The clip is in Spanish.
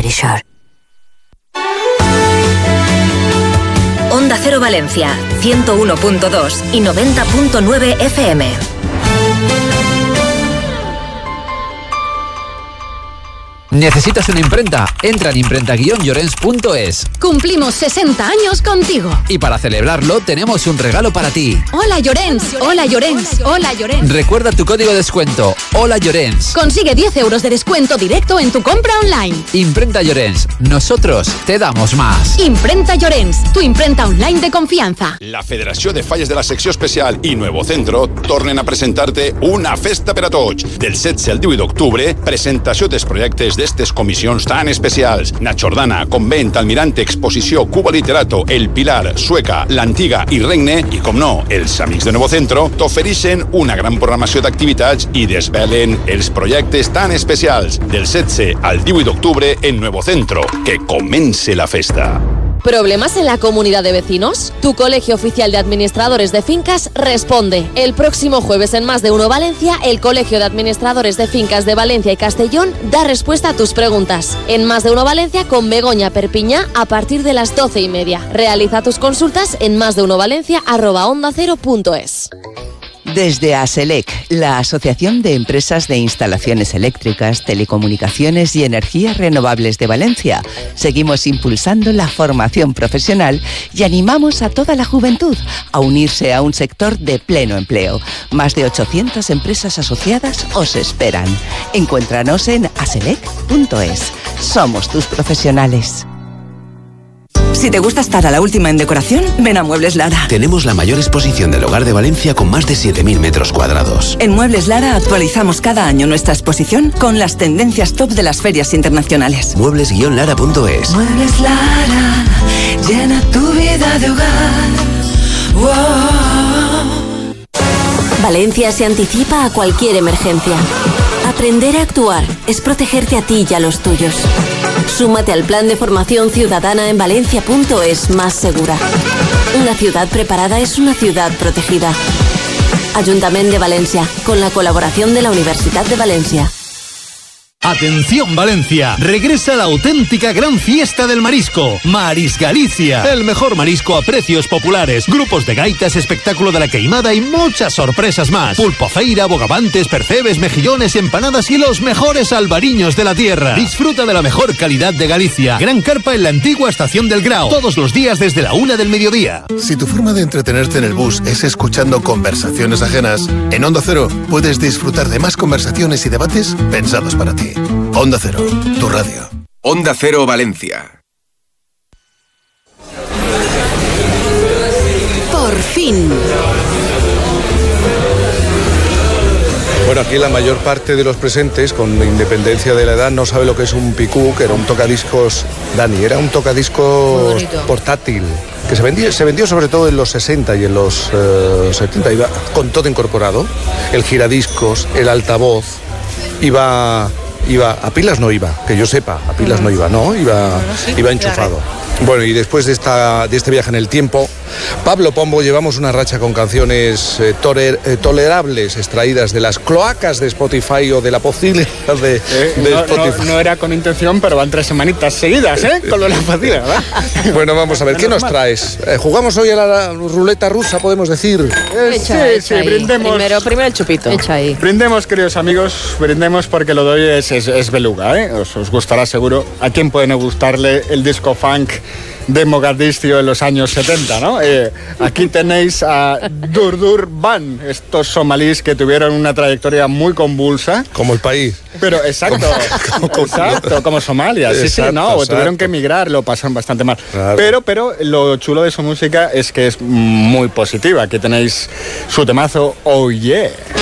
Shore. Onda Cero Valencia, 101.2 y 90.9 FM. ¿Necesitas una imprenta? Entra en imprenta-llorens.es. Cumplimos 60 años contigo. Y para celebrarlo tenemos un regalo para ti. Hola Llorens, hola Llorens, hola Llorens. Recuerda tu código de descuento, Hola Llorens. Consigue 10 euros de descuento directo en tu compra online. Imprenta Llorens, nosotros te damos más. Imprenta Llorens, tu imprenta online de confianza. La Federació de Falles de la Secció Especial i Nuevo Centro tornen a presentar-te una festa per a tots. Del 16 al 18 d'octubre, presentació dels projectes d'estes comissions tan especials. Na Jordana, Convent, Almirante, Exposició, Cuba Literato, El Pilar, Sueca, l'Antiga i Regne, i com no, els amics de Nuevo Centro t'ofereixen una gran programació d'activitats i desvelen els projectes tan especials. Del 16 al 18 d'octubre en Nuevo Centro. Que comence la festa. ¿Problemas en la comunidad de vecinos? Tu Colegio Oficial de Administradores de Fincas responde. El próximo jueves en Más de Uno Valencia, el Colegio de Administradores de Fincas de Valencia y Castellón da respuesta a tus preguntas. En Más de Uno Valencia con Begoña Perpiñá a partir de las 12:30. Realiza tus consultas en másdeunovalencia@ondacero.es. Desde ASELEC, la Asociación de Empresas de Instalaciones Eléctricas, Telecomunicaciones y Energías Renovables de Valencia, seguimos impulsando la formación profesional y animamos a toda la juventud a unirse a un sector de pleno empleo. Más de 800 empresas asociadas os esperan. Encuéntranos en aselec.es. Somos tus profesionales. Si te gusta estar a la última en decoración, ven a Muebles Lara. Tenemos la mayor exposición del hogar de Valencia con más de 7.000 metros cuadrados. En Muebles Lara actualizamos cada año nuestra exposición con las tendencias top de las ferias internacionales. Muebles-lara.es. Muebles Lara, llena tu vida de hogar. Wow. Valencia se anticipa a cualquier emergencia. Aprender a actuar es protegerte a ti y a los tuyos. Súmate al plan de formación ciudadana en valencia.es más segura. Una ciudad preparada es una ciudad protegida. Ayuntamiento de Valencia, con la colaboración de la Universidad de Valencia. Atención Valencia, regresa la auténtica gran fiesta del marisco, Maris Galicia, el mejor marisco a precios populares, grupos de gaitas, espectáculo de la queimada y muchas sorpresas más. Pulpo feira, bogavantes, percebes, mejillones, empanadas y los mejores albariños de la tierra. Disfruta de la mejor calidad de Galicia. Gran carpa en la antigua estación del Grao, todos los días desde la 1 del mediodía. Si tu forma de entretenerte en el bus es escuchando conversaciones ajenas, en Onda Cero puedes disfrutar de más conversaciones y debates pensados para ti. Onda Cero, tu radio. Onda Cero Valencia. Por fin. Bueno, aquí la mayor parte de los presentes, con independencia de la edad, no sabe lo que es un picú, que era un tocadiscos, Dani, era un tocadiscos portátil, que se vendió sobre todo en los 60 y en los 70, iba con todo incorporado, el giradiscos, el altavoz, iba a pilas no iba, que yo sepa, a pilas no iba, ¿no? Iba enchufado. Bueno, y después de este viaje en el tiempo, Pablo Pombo, llevamos una racha con canciones tolerables, extraídas de las cloacas de Spotify o de la posibilidad de Spotify. No era con intención, pero van 3 semanitas seguidas, con lo de la facilidad, ¿verdad? Bueno, vamos a ver, ¿qué nos traes? ¿Jugamos hoy a la ruleta rusa, podemos decir? Sí, brindemos. Primero el chupito. Echa ahí. Brindemos, queridos amigos, brindemos porque lo de hoy es beluga, Os gustará seguro. ¿A quién puede no gustarle el disco funk de Mogadiscio en los años 70, ¿no? Aquí tenéis a Durdur Ban, estos somalíes que tuvieron una trayectoria muy convulsa. Como el país. Pero exacto, como Somalia, tuvieron que emigrar, lo pasaron bastante mal. Claro. Pero lo chulo de su música es que es muy positiva. Aquí tenéis su temazo, Oh Yeah.